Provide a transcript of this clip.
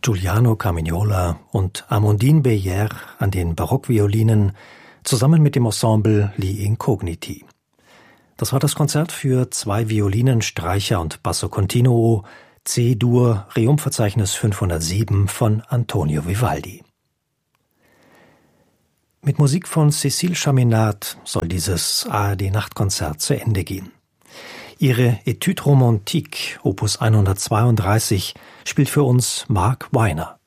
Giuliano Carmignola und Amandine Beyer an den Barockviolinen zusammen mit dem Ensemble Li Incogniti. Das war das Konzert für 2 Violinen, Streicher und Basso Continuo, C-Dur, Reumverzeichnis 507 von Antonio Vivaldi. Mit Musik von Cécile Chaminade soll dieses ARD-Nachtkonzert zu Ende gehen. Ihre Étude romantique, Opus 132, spielt für uns Mark Weiner.